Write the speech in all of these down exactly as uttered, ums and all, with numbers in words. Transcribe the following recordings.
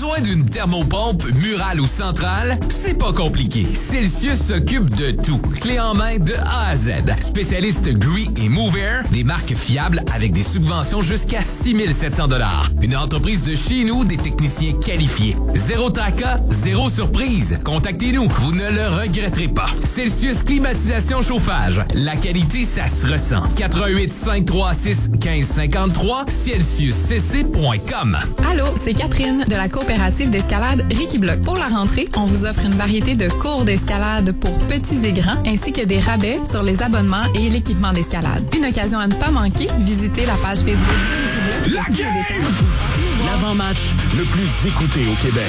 Besoin d'une thermopompe murale ou centrale? C'est pas compliqué. Celsius s'occupe de tout. Clé en main de A à Z. Spécialiste Gree et Move Air, des marques fiables avec des subventions jusqu'à six mille sept cents dollars. Une entreprise de chez nous, des techniciens qualifiés. Zéro tracas, zéro surprise. Contactez-nous, vous ne le regretterez pas. Celsius Climatisation Chauffage. La qualité, ça se ressent. quatre un huit, cinq trois six, un cinq cinq trois, celsius c c point com. Allô, c'est Catherine de la coopérative d'escalade Ricky Block. Pour la rentrée, on vous offre une variété de cours d'escalade pour petits et grands, ainsi que des rabais sur les abonnements et l'équipement d'escalade. Une occasion à ne pas manquer, visitez la page Facebook de Ricky Block. La game! L'avant-match le plus écouté au Québec.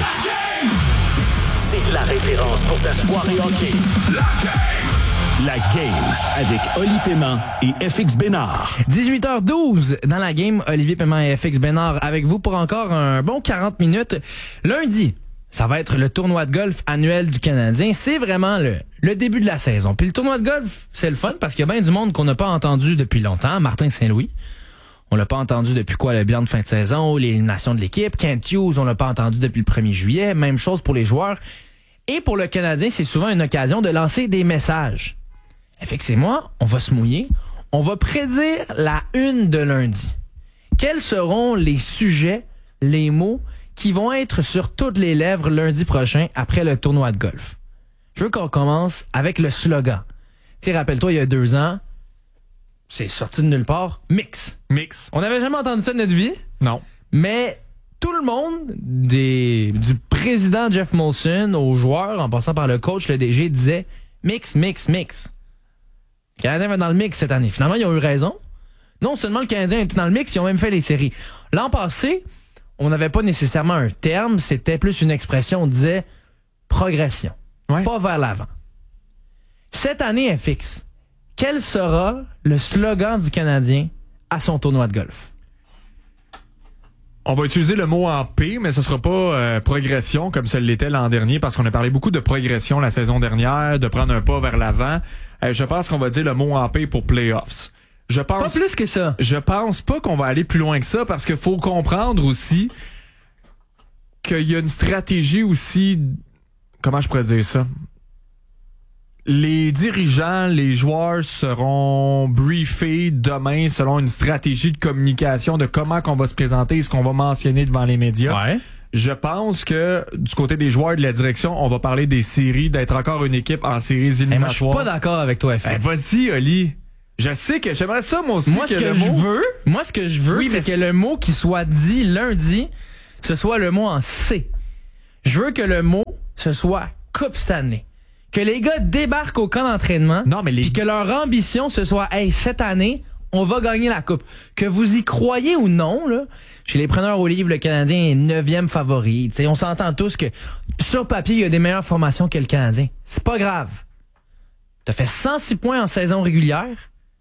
C'est la référence pour ta soirée hockey. La game! La game avec Oli Paiement et F X Bénard. dix-huit heures douze dans la game, Olivier Paiement et F X Bénard avec vous pour encore un bon quarante minutes. Lundi, ça va être le tournoi de golf annuel du Canadien. C'est vraiment le, le début de la saison. Puis le tournoi de golf, c'est le fun parce qu'il y a bien du monde qu'on n'a pas entendu depuis longtemps. Martin Saint-Louis, on l'a pas entendu depuis quoi, le bilan de fin de saison, l'élimination de l'équipe. Kent Hughes, on l'a pas entendu depuis le premier juillet. Même chose pour les joueurs. Et pour le Canadien, c'est souvent une occasion de lancer des messages. Fait que c'est moi, on va se mouiller. On va prédire la une de lundi. Quels seront les sujets, les mots qui vont être sur toutes les lèvres lundi prochain après le tournoi de golf? Je veux qu'on commence avec le slogan. Tu sais, rappelle-toi, il y a deux ans, c'est sorti de nulle part. Mix. Mix. On n'avait jamais entendu ça de notre vie. Non. Mais tout le monde, des, du président Jeff Molson aux joueurs, en passant par le coach, le D G, disait mix, mix, mix. Le Canadien va dans le mix cette année. Finalement, ils ont eu raison. Non seulement le Canadien était dans le mix, ils ont même fait les séries. L'an passé, on n'avait pas nécessairement un terme, c'était plus une expression, on disait progression. Ouais. Pas vers l'avant. Cette année, F X, quel sera le slogan du Canadien à son tournoi de golf? On va utiliser le mot en P, mais ce sera pas euh, progression comme ça l'était l'an dernier, parce qu'on a parlé beaucoup de progression la saison dernière, de prendre un pas vers l'avant. Euh, je pense qu'on va dire le mot en P pour playoffs. Je pense pas plus que ça. Je pense pas qu'on va aller plus loin que ça, parce qu'il faut comprendre aussi qu'il y a une stratégie aussi. Comment je pourrais dire ça? Les dirigeants, les joueurs seront briefés demain selon une stratégie de communication de comment qu'on va se présenter et ce qu'on va mentionner devant les médias. Ouais. Je pense que du côté des joueurs et de la direction, on va parler des séries, d'être encore une équipe en séries éliminatoires. Hey, moi, je suis pas d'accord avec toi, F X. Ben, vas-y, Oli. Je sais que j'aimerais ça, moi aussi. Moi, que ce que le je mot... veux, moi, ce que je veux, oui, c'est mais que c'est... le mot qui soit dit lundi, ce soit le mot en C. Je veux que le mot, ce soit Coupe Stanley. Que les gars débarquent au camp d'entraînement. Non, mais les... Puis que leur ambition, ce soit, hey, cette année, on va gagner la Coupe. Que vous y croyez ou non, là, chez les preneurs au livre, le Canadien est neuvième favori. T'sais, on s'entend tous que sur papier, il y a des meilleures formations que le Canadien. C'est pas grave. T'as fait cent six points en saison régulière.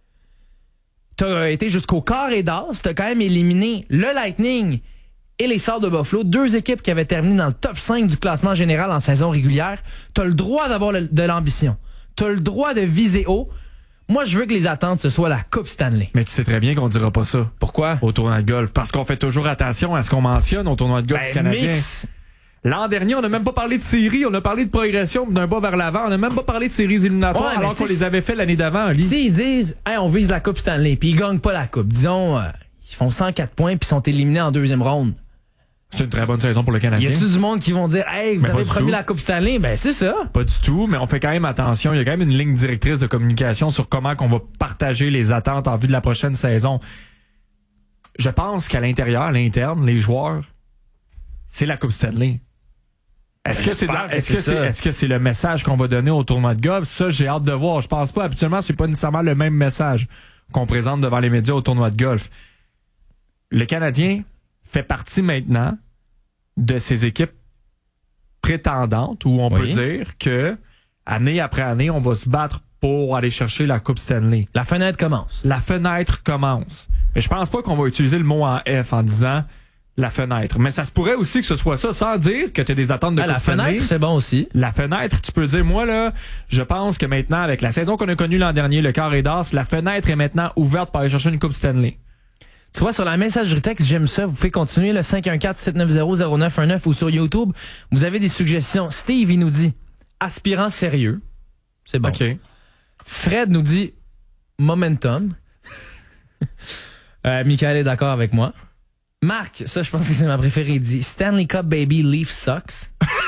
T'as été jusqu'au quart et d'as. T'as quand même éliminé le Lightning et les Sabres de Buffalo, deux équipes qui avaient terminé dans le top cinq du classement général en saison régulière. T'as le droit d'avoir le, de l'ambition. T'as le droit de viser haut. Moi, je veux que les attentes, ce soit la Coupe Stanley. Mais tu sais très bien qu'on dira pas ça. Pourquoi? Au tournoi de golf. Parce qu'on fait toujours attention à ce qu'on mentionne au tournoi de golf ben, du Canadien. Mix. L'an dernier, on n'a même pas parlé de séries, on a parlé de progression d'un pas vers l'avant, on n'a même pas parlé de séries éliminatoires ouais, alors qu'on les avait fait l'année d'avant. S'ils disent, hey, on vise la Coupe Stanley, puis ils gagnent pas la Coupe, disons, euh, ils font cent quatre points puis sont éliminés en deuxième ronde. C'est une très bonne saison pour le Canadien. Y a-tu du monde qui vont dire, hey, vous mais avez promis la Coupe Stanley? Ben, c'est ça. Pas du tout, mais on fait quand même attention. Il y a quand même une ligne directrice de communication sur comment qu'on va partager les attentes en vue de la prochaine saison. Je pense qu'à l'intérieur, à l'interne, les joueurs, c'est la Coupe Stanley. Est-ce que c'est, la, est-ce, que c'est, est-ce que c'est le message qu'on va donner au tournoi de golf? Ça, j'ai hâte de voir. Je pense pas. Habituellement, c'est pas nécessairement le même message qu'on présente devant les médias au tournoi de golf. Le Canadien fait partie maintenant de ces équipes prétendantes où on oui. peut dire que année après année, on va se battre pour aller chercher la Coupe Stanley. La fenêtre commence. La fenêtre commence. Mais je pense pas qu'on va utiliser le mot en F en disant la fenêtre. Mais ça se pourrait aussi que ce soit ça sans dire que tu as des attentes de ah, Coupe la Stanley. Fenêtre, c'est bon aussi. La fenêtre, tu peux dire, moi là, je pense que maintenant, avec la saison qu'on a connue l'an dernier, le quart et d'as, la fenêtre est maintenant ouverte pour aller chercher une Coupe Stanley. Tu vois, sur la messagerie texte, j'aime ça. Vous pouvez continuer le cinq un quatre, sept neuf zéro, zéro neuf un neuf ou sur YouTube. Vous avez des suggestions. Steve, il nous dit aspirant sérieux. C'est bon. OK. Fred nous dit momentum. euh, Michael est d'accord avec moi. Marc, ça, je pense que c'est ma préférée, il dit Stanley Cup Baby Leaf Sucks.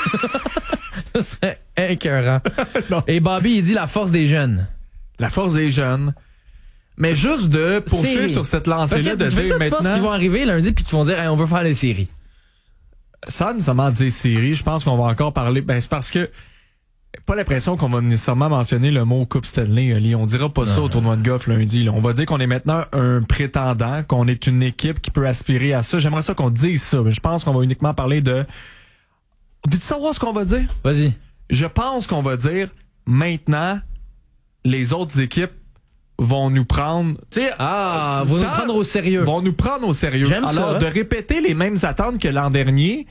Ça serait écœurant. Et Bobby, il dit la force des jeunes. La force des jeunes. Mais juste de poursuivre Série. sur cette lancée-là, de dire toi, maintenant... tu penses qu'ils vont arriver lundi puis qu'ils vont dire hey, on veut faire les séries? Sans nécessairement dire série, je pense qu'on va encore parler... Ben, c'est parce que pas l'impression qu'on va nécessairement mentionner le mot Coupe Stanley, Ali. On dira pas non, ça au tournoi de golf lundi. Là. On va dire qu'on est maintenant un prétendant, qu'on est une équipe qui peut aspirer à ça. J'aimerais ça qu'on dise ça. Je pense qu'on va uniquement parler de... Veux-tu savoir ce qu'on va dire? Vas-y. Je pense qu'on va dire maintenant, les autres équipes vont nous prendre, tu sais, ah, vont nous prendre au sérieux. Vont nous prendre au sérieux. J'aime Alors, ça, hein? de répéter les mêmes attentes que l'an dernier,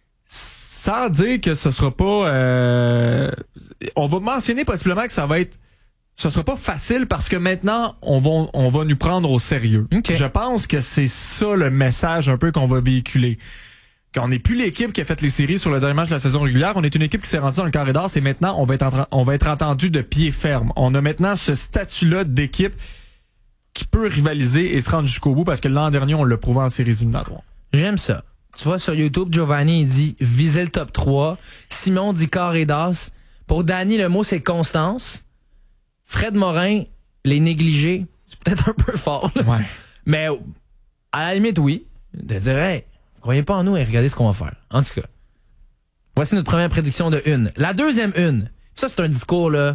sans dire que ce sera pas, euh, on va mentionner possiblement que ça va être, ce sera pas facile parce que maintenant, on va, on va nous prendre au sérieux. Okay. Je pense que c'est ça le message un peu qu'on va véhiculer. Qu'on n'est plus l'équipe qui a fait les séries sur le dernier match de la saison régulière. On est une équipe qui s'est rendue dans le carré d'as et maintenant, on va être, en, on va être entendu de pied ferme. On a maintenant ce statut-là d'équipe qui peut rivaliser et se rendre jusqu'au bout parce que l'an dernier, on l'a prouvé en séries éliminatoires. J'aime ça. Tu vois, sur YouTube, Giovanni, il dit viser le top trois. Simon dit carré d'as. Pour Danny, le mot, c'est constance. Fred Morin, les négligés, c'est peut-être un peu fort. Là. Ouais. Mais à la limite, oui. De dire, hey, croyez pas en nous et regardez ce qu'on va faire. En tout cas, voici notre première prédiction de une. La deuxième une, ça c'est un discours, là,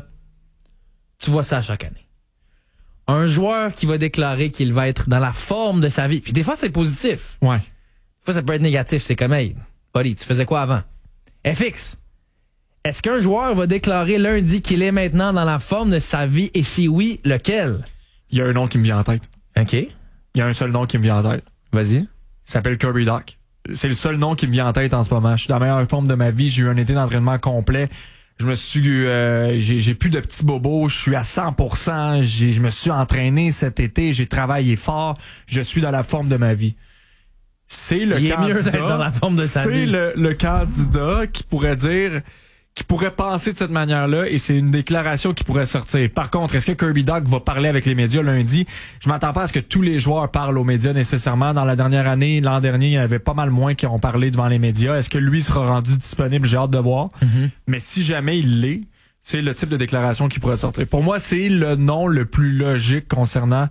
tu vois ça à chaque année. Un joueur qui va déclarer qu'il va être dans la forme de sa vie. Puis des fois, c'est positif. Ouais. Des fois, ça peut être négatif. C'est comme, hey, buddy, tu faisais quoi avant? F X, est-ce qu'un joueur va déclarer lundi qu'il est maintenant dans la forme de sa vie? Et si oui, lequel? Il y a un nom qui me vient en tête. OK. Il y a un seul nom qui me vient en tête. Vas-y. Il s'appelle Kirby Dach. C'est le seul nom qui me vient en tête en ce moment. Je suis dans la meilleure forme de ma vie. J'ai eu un été d'entraînement complet. Je me suis, euh, j'ai, j'ai plus de petits bobos. Je suis à cent pour cent. J'ai, je me suis entraîné cet été. J'ai travaillé fort. Je suis dans la forme de ma vie. C'est le Il est candidat. mieux d'être dans la forme de sa c'est vie. le, le candidat qui pourrait dire, qui pourrait penser de cette manière-là, et c'est une déclaration qui pourrait sortir. Par contre, est-ce que Kirby Dach va parler avec les médias lundi? Je m'attends pas à ce que tous les joueurs parlent aux médias nécessairement. Dans la dernière année, l'an dernier, il y en avait pas mal moins qui ont parlé devant les médias. Est-ce que lui sera rendu disponible? J'ai hâte de voir. Mm-hmm. Mais si jamais il l'est, c'est le type de déclaration qui pourrait sortir. Pour moi, c'est le nom le plus logique concernant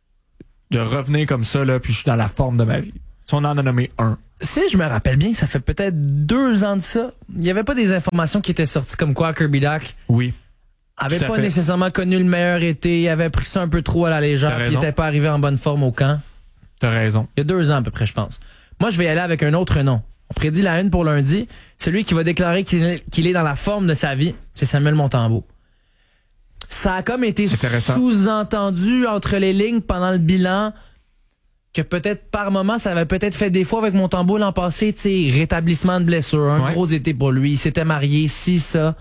de revenir comme ça, là, puis je suis dans la forme de ma vie. Si on en a nommé un. Si je me rappelle bien, ça fait peut-être deux ans de ça. Il n'y avait pas des informations qui étaient sorties comme quoi Kirby Dach Oui. avait Tout à pas fait. nécessairement connu le meilleur été, il avait pris ça un peu trop à la légère, T'as puis il raison. n'était pas arrivé en bonne forme au camp. T'as raison. Il y a deux ans à peu près, je pense. Moi, je vais y aller avec un autre nom. On prédit la une pour lundi. Celui qui va déclarer qu'il est, qu'il est dans la forme de sa vie, c'est Samuel Montembeault. Ça a comme été Intéressant. sous-entendu entre les lignes pendant le bilan que peut-être par moment, ça avait peut-être fait défaut avec Montembeault l'an passé, tu sais, rétablissement de blessure, un Ouais. gros été pour lui, il s'était marié, si, ça.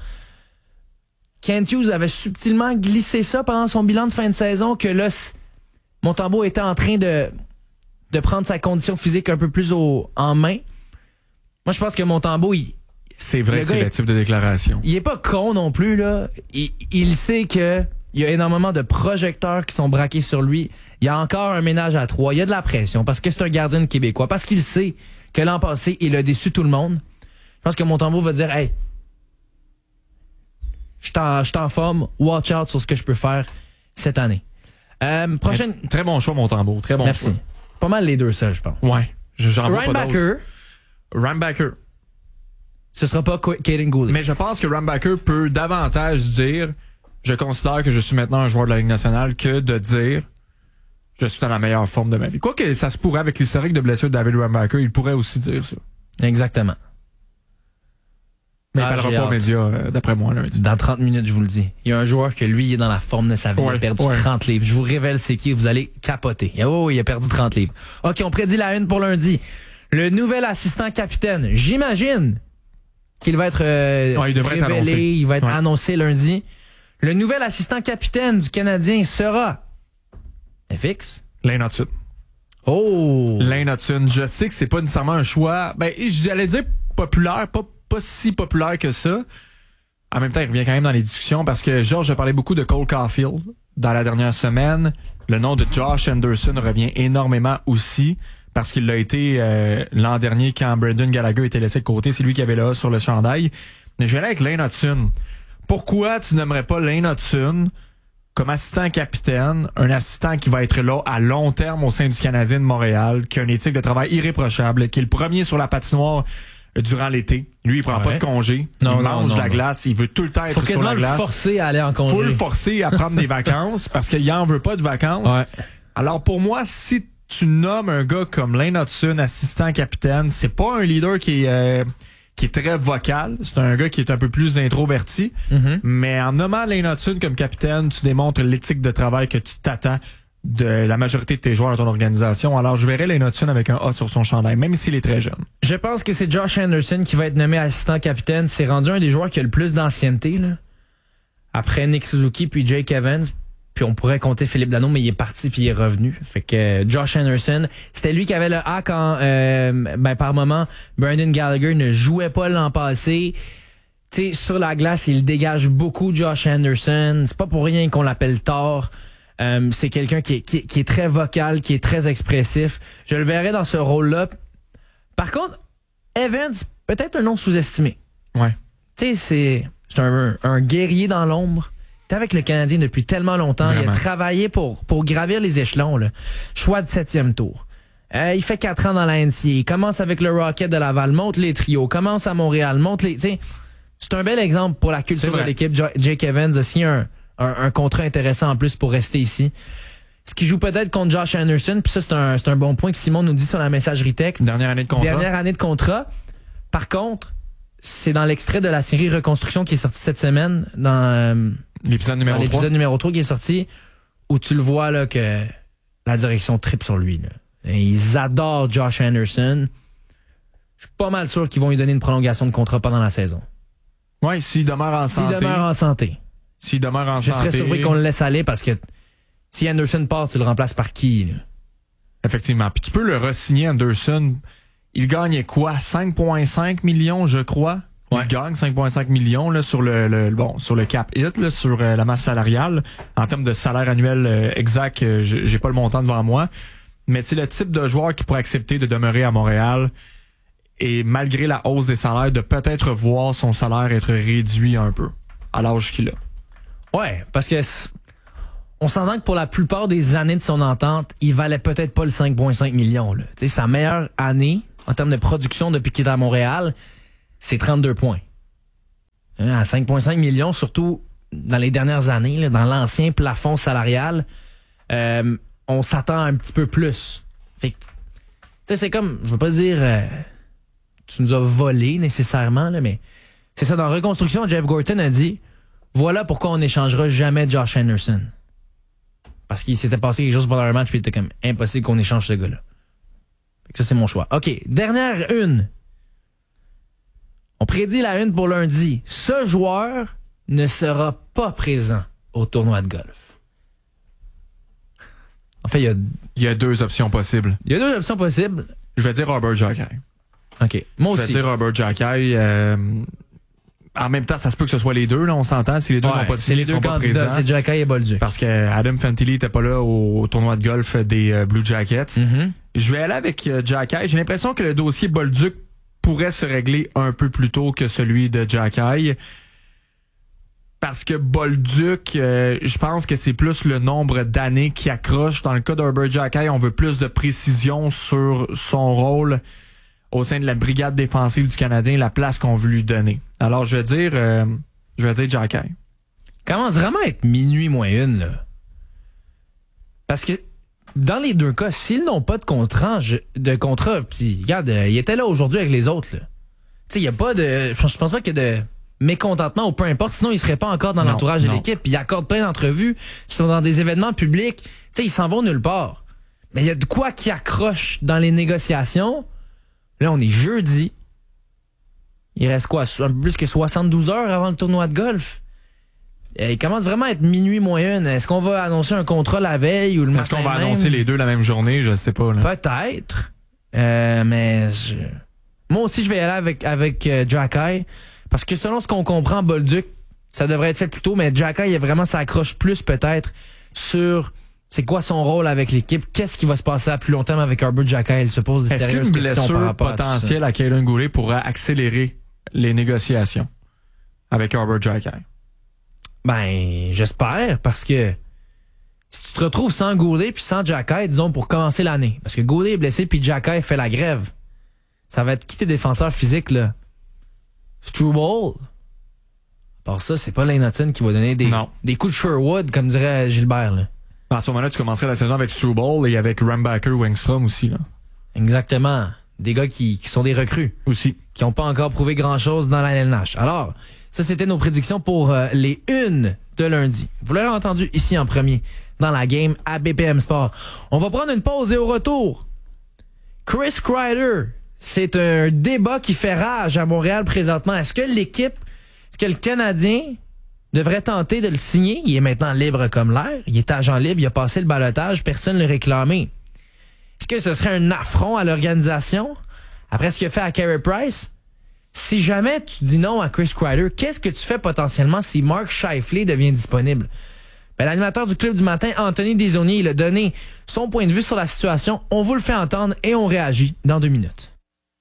Kent Hughes avait subtilement glissé ça pendant son bilan de fin de saison, que là, Montembeault était en train de, de prendre sa condition physique un peu plus au, en main. Moi, je pense que Montembeault, il, C'est vrai Le que gars c'est est- le type de déclaration. il est pas con non plus, là. Il, il sait que il y a énormément de projecteurs qui sont braqués sur lui. Il y a encore un ménage à trois. Il y a de la pression parce que c'est un gardien québécois. Parce qu'il sait que l'an passé, il a déçu tout le monde. Je pense que Montembeault va dire, hey, je t'en, je t'en forme. Watch out sur ce que je peux faire cette année. Euh, prochaine. Mais très bon choix, Montembeault. Très bon Merci. choix. Pas mal les deux seuls, je pense. Ouais. Je, j'en vois Ryan pas d'autres. Backer, Ryan ce sera pas Caden Gooley. Mais je pense que Ryan peut davantage dire je considère que je suis maintenant un joueur de la Ligue nationale que de dire je suis dans la meilleure forme de ma vie. Quoique ça se pourrait avec l'historique de blessure de David Ryan, il pourrait aussi dire ça. Exactement. Mais Ah, il parlera j'ai pas aux hâte. médias, euh, d'après moi, lundi. Dans trente minutes, je vous le dis. Il y a un joueur que lui, il est dans la forme de sa vie. Ouais, il a perdu ouais. trente livres. Je vous révèle c'est qui, vous allez capoter. Et oh, il a perdu trente livres. OK, on prédit la une pour lundi. Le nouvel assistant capitaine, j'imagine qu'il va être euh, Ouais, il devrait être révélé, annoncé. il va être Ouais. annoncé lundi. Le nouvel assistant capitaine du Canadien sera F X. Lane Hudson. Oh! Lane Hutson. Je sais que c'est pas nécessairement un choix. Ben, j'allais dire populaire, pas, pas si populaire que ça. En même temps, il revient quand même dans les discussions parce que Georges a parlé beaucoup de Cole Caulfield dans la dernière semaine. Le nom de Josh Anderson revient énormément aussi parce qu'il l'a été euh, l'an dernier quand Brendan Gallagher était laissé de côté. C'est lui qui avait le A sur le chandail. Mais je vais aller avec Lane Hutson. Pourquoi tu n'aimerais pas Lane Hutson comme assistant capitaine, un assistant qui va être là à long terme au sein du Canadien de Montréal, qui a une éthique de travail irréprochable, qui est le premier sur la patinoire durant l'été. Lui, il prend ouais. pas de congé. Non, il non, mange non, de la non. glace. Il veut tout le temps être Faut sur la glace. Faut le forcer à aller en congé. Faut le forcer à prendre des vacances parce qu'il en veut pas de vacances. Ouais. Alors, pour moi, si tu nommes un gars comme Lane Hutson, assistant capitaine, c'est pas un leader qui est... Euh, qui est très vocal. C'est un gars qui est un peu plus introverti. Mm-hmm. Mais en nommant Lane Hutson comme capitaine, tu démontres l'éthique de travail que tu t'attends de la majorité de tes joueurs dans ton organisation. Alors, je verrais Lane Hutson avec un A sur son chandail, même s'il est très jeune. Je pense que c'est Josh Anderson qui va être nommé assistant capitaine. C'est rendu un des joueurs qui a le plus d'ancienneté, là. Après Nick Suzuki puis Jake Evans. Puis on pourrait compter Philippe Danault, mais il est parti puis il est revenu. Fait que euh, Josh Anderson, c'était lui qui avait le A quand, euh, ben, par moment, Brendan Gallagher ne jouait pas l'an passé. Tu sais, sur la glace, il dégage beaucoup Josh Anderson. C'est pas pour rien qu'on l'appelle Thor. Euh, c'est quelqu'un qui est, qui, qui est très vocal, qui est très expressif. Je le verrais dans ce rôle-là. Par contre, Evans, peut-être un nom sous-estimé. Ouais. Tu sais, c'est, c'est un, un guerrier dans l'ombre. T'es avec le Canadien depuis tellement longtemps. Vraiment. Il a travaillé pour, pour gravir les échelons, là. Choix de septième tour. Euh, il fait quatre ans dans la N C A A. Il commence avec le Rocket de Laval, monte les trios, commence à Montréal, monte les... T'sais, c'est un bel exemple pour la culture de l'équipe. Jake Evans a signé un, un, un contrat intéressant en plus pour rester ici. Ce qui joue peut-être contre Josh Anderson, puis ça, c'est un, c'est un bon point que Simon nous dit sur la messagerie texte. Dernière année de contrat. Dernière année de contrat. Par contre, c'est dans l'extrait de la série Reconstruction qui est sortie cette semaine, dans... Euh, L'épisode numéro Dans l'épisode trois. numéro trois qui est sorti, où tu le vois là que la direction tripe sur lui. Là. Et ils adorent Josh Anderson. Je suis pas mal sûr qu'ils vont lui donner une prolongation de contrat pendant la saison. Oui, s'il demeure en santé. S'il demeure en santé. S'il demeure en Je santé. serais surpris qu'on le laisse aller parce que si Anderson part, tu le remplaces par qui? Là? Effectivement. Puis tu peux le re-signer, Anderson. Il gagnait quoi? cinq virgule cinq millions, je crois. Ouais. Il gagne cinq virgule cinq millions là, sur le, le bon sur le cap hit, là, sur euh, la masse salariale. En termes de salaire annuel euh, exact, euh, j'ai pas le montant devant moi. Mais c'est le type de joueur qui pourrait accepter de demeurer à Montréal et malgré la hausse des salaires, de peut-être voir son salaire être réduit un peu à l'âge qu'il a. Ouais, parce que on s'entend que pour la plupart des années de son entente, il valait peut-être pas le cinq virgule cinq millions. Là. T'sais, sa meilleure année en termes de production depuis qu'il est à Montréal, c'est trente-deux points. Hein, à cinq virgule cinq millions, surtout dans les dernières années, là, dans l'ancien plafond salarial, euh, on s'attend un petit peu plus. Fait que, tu sais, c'est comme, je veux pas dire, euh, tu nous as volé nécessairement, là, mais c'est ça. Dans Reconstruction, Jeff Gorton a dit, voilà pourquoi on n'échangera jamais Josh Anderson. Parce qu'il s'était passé quelque chose pendant un match, puis il était comme impossible qu'on échange ce gars-là. Fait que ça, c'est mon choix. OK, dernière une. On prédit la une pour lundi. Ce joueur ne sera pas présent au tournoi de golf. En fait, il y a... Il y a deux options possibles. Il y a deux options possibles. Je vais dire Robert Jacquet. OK. Moi aussi. Je vais dire Robert Jacquet. Euh, en même temps, ça se peut que ce soit les deux, là, on s'entend. Si les deux ouais, n'ont pas de c'est les deux candidats, c'est Jacquet et Bolduc. Parce que Adam Fantilli n'était pas là au, au tournoi de golf des euh, Blue Jackets. Mm-hmm. Je vais aller avec euh, Jacquet. J'ai l'impression que le dossier Bolduc pourrait se régler un peu plus tôt que celui de Jacquet. Parce que Bolduc, euh, je pense que c'est plus le nombre d'années qui accroche. Dans le cas d'Herbert Jacquet, on veut plus de précision sur son rôle au sein de la brigade défensive du Canadien, la place qu'on veut lui donner. Alors, je vais dire, euh, je vais dire Jacquet. Commence vraiment à être minuit moins une, là. Parce que dans les deux cas, s'ils n'ont pas de contrat, je, de contrat, puis regarde, euh, il était là aujourd'hui avec les autres, là. Tu sais, il y a pas de, je pense pas qu'il y a de mécontentement ou peu importe, sinon il serait pas encore dans non, l'entourage non. de l'équipe. Puis ils accordent plein d'entrevues, ils sont dans des événements publics, tu sais, ils s'en vont nulle part. Mais il y a de quoi qui accroche dans les négociations. Là, on est jeudi. Il reste quoi, un peu plus que soixante-douze heures avant le tournoi de golf. il commence vraiment à être minuit moins une. Est-ce qu'on va annoncer un contrat la veille ou le matin Est-ce qu'on va même? annoncer les deux la même journée? Je sais pas. Là. Peut-être. Euh, mais je... moi aussi, je vais y aller avec, avec euh, Jacky. Parce que selon ce qu'on comprend, Bolduc, ça devrait être fait plus tôt, mais Jacky, il vraiment s'accroche plus peut-être sur c'est quoi son rôle avec l'équipe, qu'est-ce qui va se passer à plus long terme avec Arber Jacky. Il se pose des Est-ce sérieuses qu'une questions par blessure rapport potentielle à, à Kaelin Goulet pourrait accélérer les négociations avec Arber Jacky? Ben, j'espère, parce que si tu te retrouves sans Goulet puis sans Jacky, disons, pour commencer l'année, parce que Goulet est blessé puis Jacky fait la grève, ça va être qui tes défenseurs physiques, là? Struble. À part ça, c'est pas Lane Hutton qui va donner des, des coups de Sherwood, comme dirait Gilbert, là. À ce moment-là, tu commencerais la saison avec Struble et avec Rambacker ou Engstrom aussi, là. Exactement. Des gars qui, qui sont des recrues. Aussi. Qui n'ont pas encore prouvé grand-chose dans la L N H. Alors, ça, c'était nos prédictions pour euh, les unes de lundi. Vous l'avez entendu ici en premier, dans la game à B P M Sport. On va prendre une pause et au retour, Chris Kreider. C'est un débat qui fait rage à Montréal présentement. Est-ce que l'équipe, est-ce que le Canadien devrait tenter de le signer? Il est maintenant libre comme l'air. Il est agent libre, il a passé le ballottage, personne ne l'a réclamé. Est-ce que ce serait un affront à l'organisation? Après ce qu'il a fait à Carey Price? Si jamais tu dis non à Chris Kreider, qu'est-ce que tu fais potentiellement si Mark Scheifele devient disponible? Ben, l'animateur du Club du matin, Anthony Desaulniers, il a donné son point de vue sur la situation. On vous le fait entendre et on réagit dans deux minutes.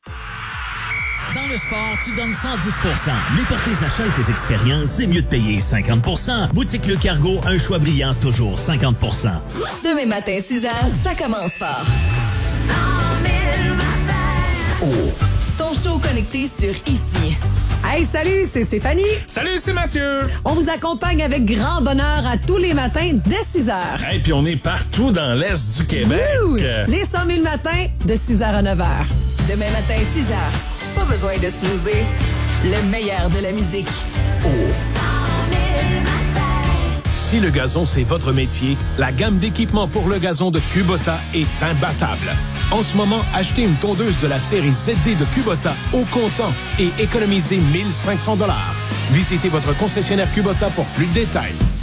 Dans le sport, tu donnes cent dix pour cent. Mais pour tes achats et tes expériences, c'est mieux de payer cinquante pour cent. Boutique Le Cargo, un choix brillant, toujours cinquante pour cent. Demain matin, six heures, ça commence fort. cent mille matins. Oh. Ton show connecté sur Ici. Hey, salut, c'est Stéphanie. Salut, c'est Mathieu. On vous accompagne avec grand bonheur à tous les matins dès six heures. Et hey, puis on est partout dans l'Est du Québec. Wouh! Les cent mille matins de six heures à neuf heures. Demain matin, six heures. Pas besoin de snoozer. Le meilleur de la musique. Oh. cent mille matins. Si le gazon, c'est votre métier, la gamme d'équipements pour le gazon de Kubota est imbattable. En ce moment, achetez une tondeuse de la série Z D de Kubota au comptant et économisez mille cinq cents dollars. Visitez votre concessionnaire Kubota pour plus de détails.